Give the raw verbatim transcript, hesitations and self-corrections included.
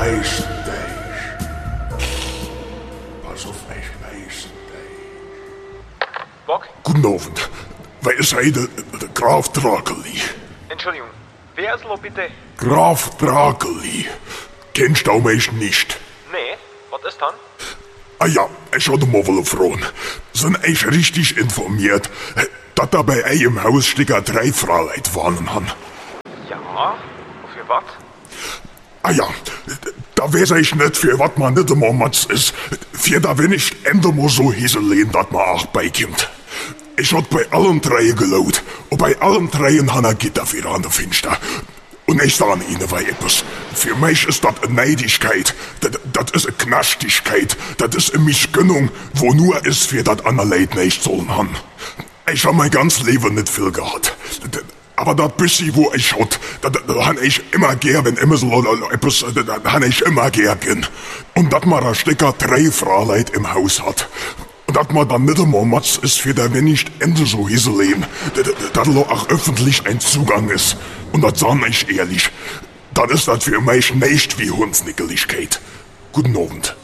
meisten Tag. Pass auf, ich meisten Tag. Bock? Guten Abend. Wer sei der, der Graf Drakeli? Entschuldigung, wer ist lo bitte? Graf Drakeli. Kennst du mich nicht? Nee, was ist dann? Ah ja, ich hatte mal wohl fragen. Sind ich richtig informiert, dass da bei euch im Haus sticker drei Fraulein wohnen haben? Ja, für was? Ah ja, da weiß ich nicht, für was man nicht immer Matz ist. Für da wenn ich endlich mal so hiselehen, dass man auch beikommt. Ich hab bei allen drei gelaut. Und bei allen dreien han er Gitter wieder an der Finster. Und ich sage Ihnen weil etwas. Für mich ist das eine Neidigkeit. Das, das ist eine Knastigkeit. Das ist eine Mischgönnung, wo nur ist, für das andere Leute nicht sollen haben. Ich hab mein ganzes Leben nicht viel gehabt. Aber das bisschen, wo ich hat, das, das han ich immer gern, wenn immer so etwas, das han ich immer gern. Und dass man da Stecker drei Fraulein im Haus hat. Und dass man dann nicht einmal Matz ist, für da wenn nicht Ende so hiselehen, dass auch öffentlich ein Zugang ist. Und das sag ich ehrlich, dann ist das für mich nicht wie Hundsnickeligkeit. Guten Abend.